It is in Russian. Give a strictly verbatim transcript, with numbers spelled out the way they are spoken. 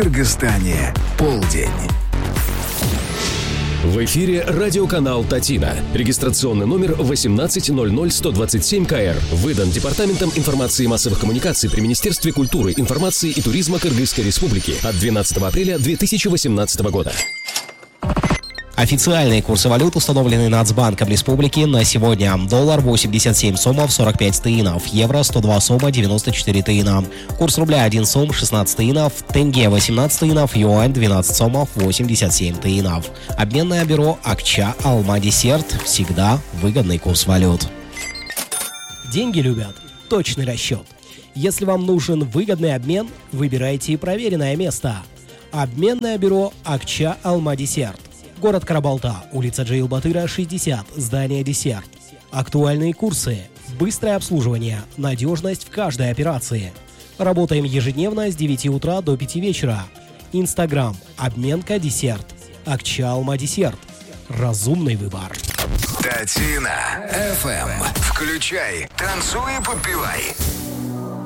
Кыргызстане полдень. В эфире радиоканал «Татина». Регистрационный номер восемнадцать ноль ноль сто двадцать семь ка эр. Выдан Департаментом информации и массовых коммуникаций при Министерстве культуры, информации и туризма Кыргызской Республики от двенадцатого апреля две тысячи восемнадцатого года. Официальные курсы валют установлены Нацбанком Республики на сегодня. Доллар восемьдесят семь сомов сорок пять тыинов, евро сто два сома девяносто четыре тыина. Курс рубля один сом шестнадцать тыинов, тенге восемнадцать тыинов, юань двенадцать сомов восемьдесят семь тыинов. Обменное бюро Акча Алма Десерт. Всегда выгодный курс валют. Деньги любят точный расчет. Если вам нужен выгодный обмен, выбирайте проверенное место. Обменное бюро Акча Алма Десерт. Город Карабалта, улица Джейлбатыра, шестьдесят, здание Десерт. Актуальные курсы, быстрое обслуживание, надежность в каждой операции. Работаем ежедневно с девяти утра до пяти вечера. Инстаграм, обменка Десерт. Акча Алма Десерт. Разумный выбор. Татина эф эм. Включай, танцуй и подпевай.